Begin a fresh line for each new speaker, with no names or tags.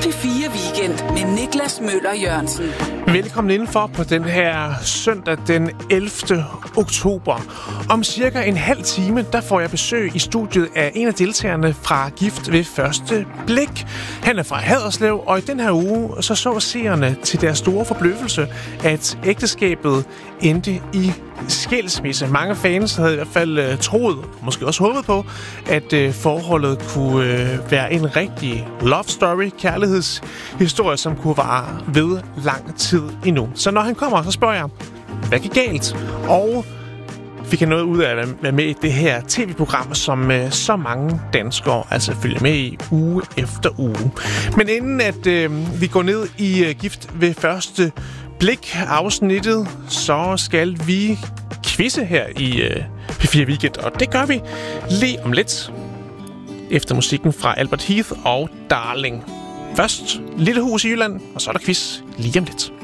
P4 Weekend med Niklas Møller Jørgensen.
Velkommen indenfor på den her søndag den 11. oktober. Om cirka en halv time, der får jeg besøg i studiet af en af deltagerne fra Gift ved første blik. Han er fra Haderslev, og i den her uge så seerne til deres store forbløffelse, at ægteskabet endte i skilsmisse. Mange fans havde i hvert fald troet, måske også håbet på, at forholdet kunne være en rigtig love story, kærlighedshistorie, som kunne vare ved lang tid endnu. Så når han kommer, så spørger jeg, hvad gik galt? Og fik han noget ud af at være med i det her tv-program, som så mange danskere altså følger med i uge efter uge. Men inden at vi går ned i Gift ved første blik afsnittet, så skal vi quizze her i P4 Weekend, og det gør vi lige om lidt efter musikken fra Albert Heath og Darling. Først Lille Hus i Jylland, og så er der quiz lige om lidt.